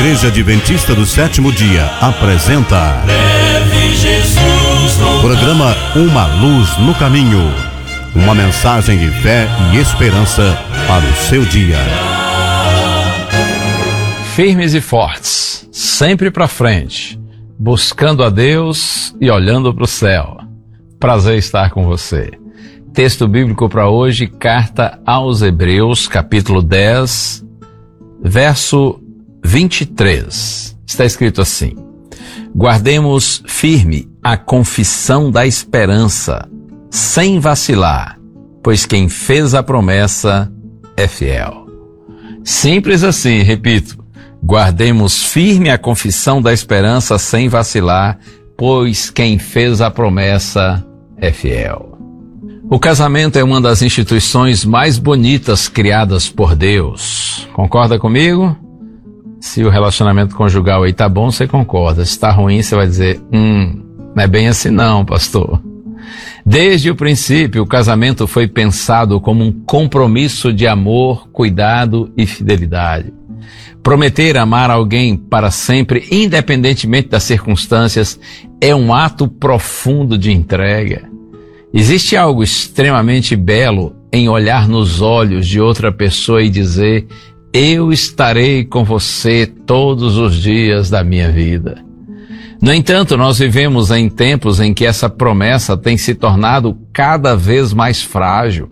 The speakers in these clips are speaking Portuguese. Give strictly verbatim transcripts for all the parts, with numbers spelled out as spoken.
Igreja Adventista do Sétimo Dia apresenta Leve Jesus no programa Uma Luz no Caminho, uma mensagem de fé e esperança para o seu dia. Firmes e fortes, sempre para frente, buscando a Deus e olhando para o céu. Prazer estar com você. Texto bíblico para hoje, carta aos Hebreus, capítulo dez, verso vinte e três. Está escrito assim: guardemos firme a confissão da esperança, sem vacilar, pois quem fez a promessa é fiel. Simples assim, repito. Guardemos firme a confissão da esperança, sem vacilar, pois quem fez a promessa é fiel. O casamento é uma das instituições mais bonitas criadas por Deus. Concorda comigo? Se o relacionamento conjugal aí tá bom, você concorda. Se tá ruim, você vai dizer, hum, não é bem assim não, pastor. Desde o princípio, o casamento foi pensado como um compromisso de amor, cuidado e fidelidade. Prometer amar alguém para sempre, independentemente das circunstâncias, é um ato profundo de entrega. Existe algo extremamente belo em olhar nos olhos de outra pessoa e dizer: eu estarei com você todos os dias da minha vida. No entanto, nós vivemos em tempos em que essa promessa tem se tornado cada vez mais frágil.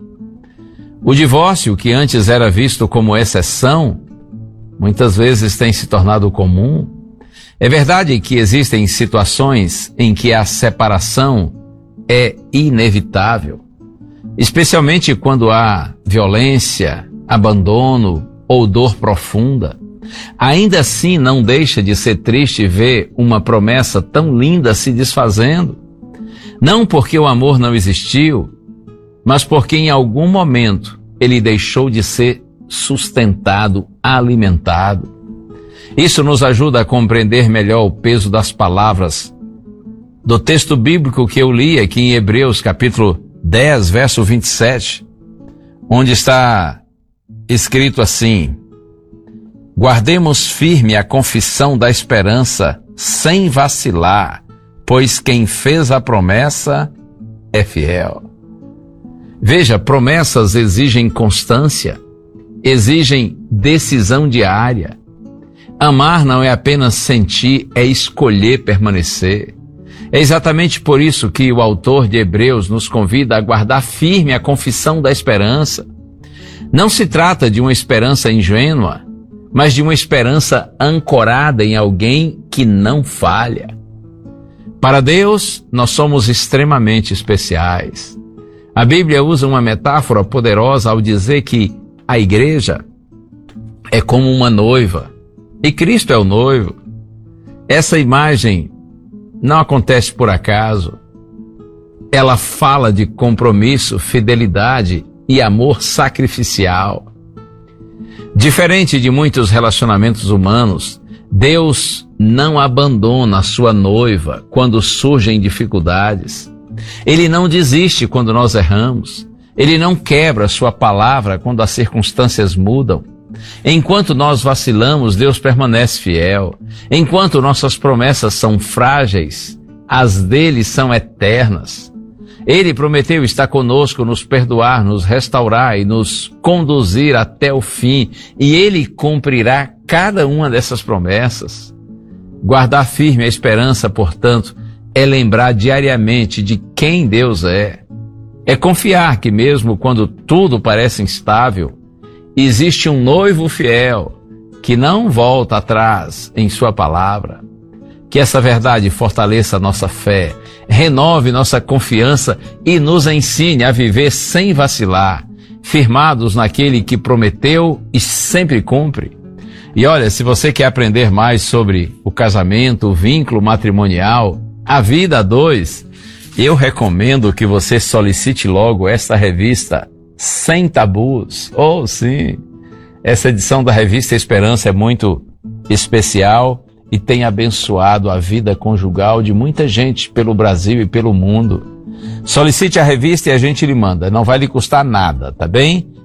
O divórcio, que antes era visto como exceção, muitas vezes tem se tornado comum. É verdade que existem situações em que a separação é inevitável, especialmente quando há violência, abandono ou dor profunda. Ainda assim, não deixa de ser triste ver uma promessa tão linda se desfazendo. Não porque o amor não existiu, mas porque em algum momento ele deixou de ser sustentado, alimentado. Isso nos ajuda a compreender melhor o peso das palavras do texto bíblico que eu li aqui em Hebreus, capítulo dez, verso vinte e sete, onde está escrito assim: guardemos firme a confissão da esperança, sem vacilar, pois quem fez a promessa é fiel. Veja, promessas exigem constância, exigem decisão diária. Amar não é apenas sentir, é escolher permanecer. É exatamente por isso que o autor de Hebreus nos convida a guardar firme a confissão da esperança. Não se trata de uma esperança ingênua, mas de uma esperança ancorada em alguém que não falha. Para Deus, nós somos extremamente especiais. A Bíblia usa uma metáfora poderosa ao dizer que a igreja é como uma noiva e Cristo é o noivo. Essa imagem não acontece por acaso. Ela fala de compromisso, fidelidade e amor sacrificial. Diferente de muitos relacionamentos humanos, Deus não abandona a sua noiva quando surgem dificuldades. Ele não desiste quando nós erramos. Ele não quebra a sua palavra quando as circunstâncias mudam. Enquanto nós vacilamos, Deus permanece fiel. Enquanto nossas promessas são frágeis, as dele são eternas. Ele prometeu estar conosco, nos perdoar, nos restaurar e nos conduzir até o fim. E ele cumprirá cada uma dessas promessas. Guardar firme a esperança, portanto, é lembrar diariamente de quem Deus é. É confiar que mesmo quando tudo parece instável, existe um noivo fiel que não volta atrás em sua palavra. Que essa verdade fortaleça a nossa fé, renove nossa confiança e nos ensine a viver sem vacilar, firmados naquele que prometeu e sempre cumpre. E olha, se você quer aprender mais sobre o casamento, o vínculo matrimonial, a vida a dois, eu recomendo que você solicite logo esta revista Sem Tabus. Oh, sim! Essa edição da revista Esperança é muito especial e tem abençoado a vida conjugal de muita gente pelo Brasil e pelo mundo. Solicite a revista e a gente lhe manda. Não vai lhe custar nada, tá bem?